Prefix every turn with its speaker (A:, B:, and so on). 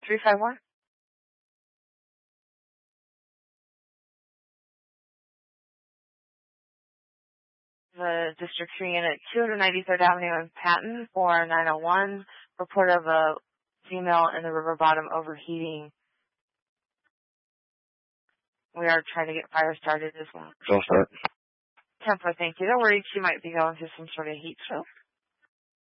A: 351. The District 3 Unit, 293rd Avenue in Patton, 4901. Report of a female in the river bottom overheating. We are trying to get fire started as well.
B: I'll start.
A: 10-4, thank you. Don't worry, she might be going through some sort of heat stroke.